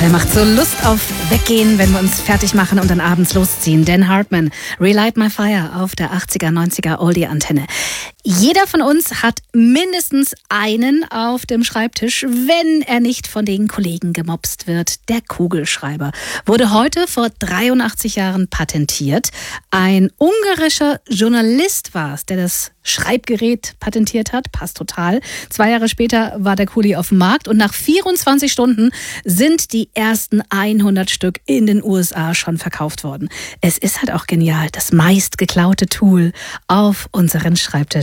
der macht so Lust auf Weggehen, wenn wir uns fertig machen und dann abends losziehen. Dan Hartman, Relight My Fire auf der 80er, 90er Oldie-Antenne. Jeder von uns hat mindestens einen auf dem Schreibtisch, wenn er nicht von den Kollegen gemobst wird. Der Kugelschreiber wurde heute vor 83 Jahren patentiert. Ein ungarischer Journalist war es, der das Schreibgerät patentiert hat. Passt total. 2 Jahre später war der Kuli auf dem Markt und nach 24 Stunden sind die ersten 100 Stück in den USA schon verkauft worden. Es ist halt auch genial, das meist geklaute Tool auf unseren Schreibtisch.